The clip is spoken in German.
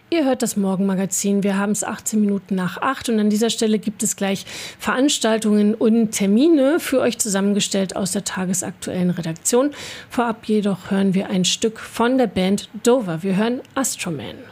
Ihr hört das Morgenmagazin. Wir haben es 18 Minuten nach 8 und an dieser Stelle gibt es gleich Veranstaltungen und Termine für euch zusammengestellt aus der tagesaktuellen Redaktion. Vorab jedoch hören wir ein Stück von der Band Dover. Wir hören Astroman.